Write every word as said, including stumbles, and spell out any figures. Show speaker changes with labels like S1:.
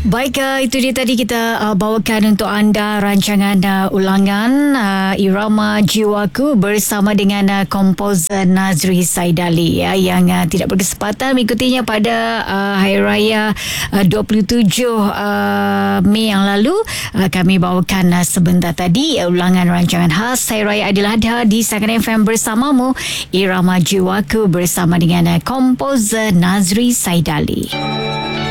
S1: Baik, uh, itu dia tadi kita uh, bawakan untuk anda rancangan uh, ulangan uh, Irama Jiwaku bersama dengan uh, komposer Nazri Saidali ya, yang uh, tidak berkesempatan mengikutinya pada uh, Hari Raya uh, dua puluh tujuh uh, Mei yang lalu. Uh, kami bawakan uh, sebentar tadi uh, ulangan rancangan khas Hari Raya Aidiladha di Sakan F M bersamamu, Irama Jiwaku bersama dengan uh, komposer Nazri Saidali.